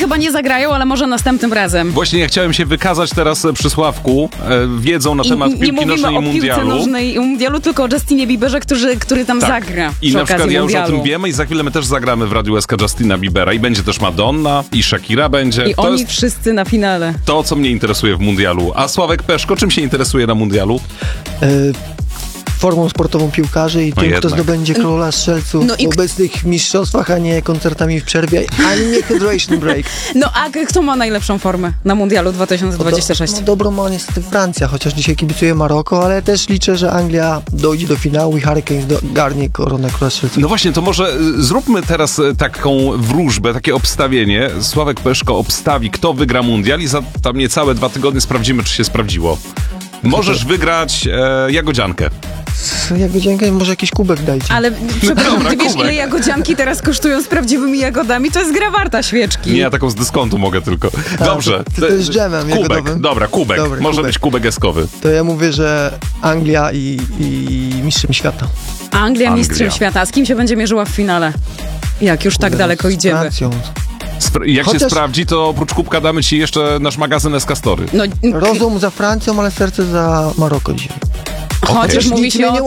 chyba nie zagrają, ale może następnym razem. Właśnie ja chciałem się wykazać teraz przy Sławku wiedzą na temat piłki nożnej i mundialu. Nie mówimy o piłce nożnej i mundialu, tylko o Justinie Bieberze, który tam zagra I na przykład ja już o mundialu. tym wiemy i za chwilę my też zagramy w Radiu SK Justina Biebera i będzie też Madonna i Shakira będzie. I oni wszyscy na finale. To, co mnie interesuje w mundialu. A Sławek Peszko, czym się interesuje na mundialu? Formą sportową piłkarzy i tym, kto zdobędzie króla strzelców w obecnych mistrzostwach, a nie koncertami w przerwie, ani nie hydration break. No a kto ma najlepszą formę na mundialu 2026? Dobrą ma niestety Francja, chociaż dzisiaj kibicuję Maroko, ale też liczę, że Anglia dojdzie do finału i Hurricanes garnie koronę króla strzelców. No właśnie, to może zróbmy teraz taką wróżbę, takie obstawienie. Sławek Peszko obstawi, kto wygra mundial i za tam niecałe 2 tygodnie sprawdzimy, czy się sprawdziło. Możesz wygrać jagodziankę. Jagodziankę, może jakiś kubek dajcie. Ale przepraszam, Dobra, ty wiesz, kubek. ile jagodzianki teraz kosztują z prawdziwymi jagodami? To jest gra warta świeczki. Nie, ja taką z dyskontu mogę tylko. Dobrze. To jest dżemem jagodowym. Dobra, kubek. Może być kubek eskowy. To ja mówię, że Anglia i mistrzem świata. Anglia mistrzem świata. A z kim się będzie mierzyła w finale? Jak już tak daleko idziemy. Francją. Jak się sprawdzi, to oprócz kubka damy ci jeszcze nasz magazyn SK Story. Rozum za Francją, ale serce za Maroko dzisiaj. Chociaż mówi się o